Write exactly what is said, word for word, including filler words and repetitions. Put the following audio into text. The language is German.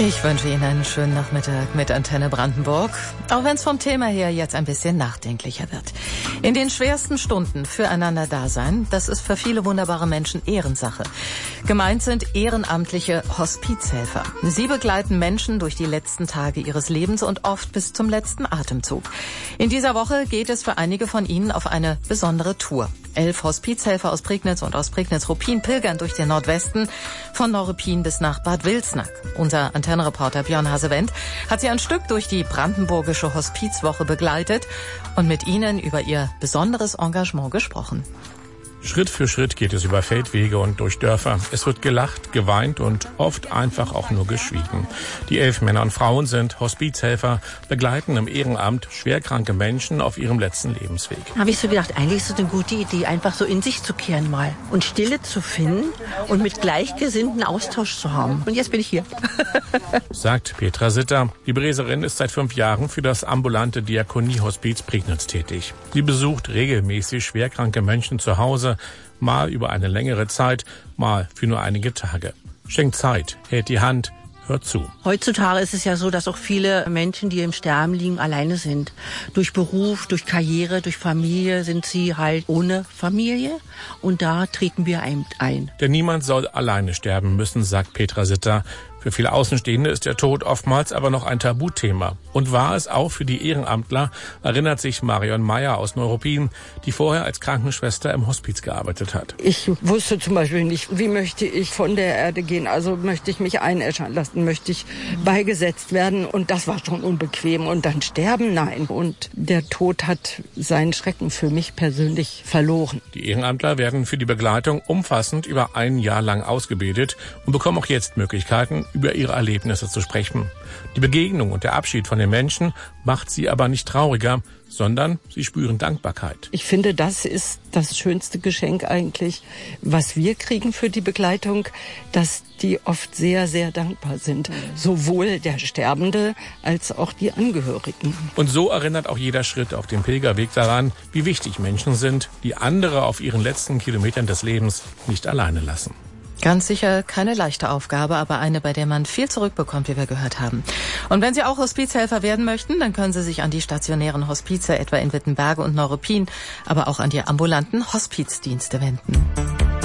Ich wünsche Ihnen einen schönen Nachmittag mit Antenne Brandenburg, auch wenn es vom Thema her jetzt ein bisschen nachdenklicher wird. In den schwersten Stunden füreinander da sein, das ist für viele wunderbare Menschen Ehrensache. Gemeint sind ehrenamtliche Hospizhelfer. Sie begleiten Menschen durch die letzten Tage ihres Lebens und oft bis zum letzten Atemzug. In dieser Woche geht es für einige von ihnen auf eine besondere Tour. Elf Hospizhelfer aus Prignitz und aus Prignitz-Ruppin pilgern durch den Nordwesten von Neuruppin bis nach Bad Wilsnack. Unser Antennenreporter Björn Hasewendt hat sie ein Stück durch die brandenburgische Hospizwoche begleitet und mit ihnen über ihr besonderes Engagement gesprochen. Schritt für Schritt geht es über Feldwege und durch Dörfer. Es wird gelacht, geweint und oft einfach auch nur geschwiegen. Die elf Männer und Frauen sind Hospizhelfer, begleiten im Ehrenamt schwerkranke Menschen auf ihrem letzten Lebensweg. Da habe ich so gedacht, eigentlich ist es eine gute Idee, einfach so in sich zu kehren mal und Stille zu finden und mit Gleichgesinnten Austausch zu haben. Und jetzt bin ich hier. Sagt Petra Sitter. Die Breserin ist seit fünf Jahren für das ambulante Diakonie-Hospiz Prignitz tätig. Sie besucht regelmäßig schwerkranke Menschen zu Hause, mal über eine längere Zeit, mal für nur einige Tage. Schenkt Zeit, hält die Hand, hört zu. Heutzutage ist es ja so, dass auch viele Menschen, die im Sterben liegen, alleine sind. Durch Beruf, durch Karriere, durch Familie sind sie halt ohne Familie. Und da treten wir ein. Denn niemand soll alleine sterben müssen, sagt Petra Sitter. Für viele Außenstehende ist der Tod oftmals aber noch ein Tabuthema. Und war es auch für die Ehrenamtler, erinnert sich Marion Meyer aus Neuruppin, die vorher als Krankenschwester im Hospiz gearbeitet hat. Ich wusste zum Beispiel nicht, wie möchte ich von der Erde gehen. Also möchte ich mich einäschern lassen, möchte ich beigesetzt werden. Und das war schon unbequem. Und dann sterben, nein. Und der Tod hat seinen Schrecken für mich persönlich verloren. Die Ehrenamtler werden für die Begleitung umfassend über ein Jahr lang ausgebildet und bekommen auch jetzt Möglichkeiten, über ihre Erlebnisse zu sprechen. Die Begegnung und der Abschied von den Menschen macht sie aber nicht trauriger, sondern sie spüren Dankbarkeit. Ich finde, das ist das schönste Geschenk eigentlich, was wir kriegen für die Begleitung, dass die oft sehr, sehr dankbar sind. Sowohl der Sterbende als auch die Angehörigen. Und so erinnert auch jeder Schritt auf dem Pilgerweg daran, wie wichtig Menschen sind, die andere auf ihren letzten Kilometern des Lebens nicht alleine lassen. Ganz sicher keine leichte Aufgabe, aber eine, bei der man viel zurückbekommt, wie wir gehört haben. Und wenn Sie auch Hospizhelfer werden möchten, dann können Sie sich an die stationären Hospize etwa in Wittenberge und Neuruppin, aber auch an die ambulanten Hospizdienste wenden.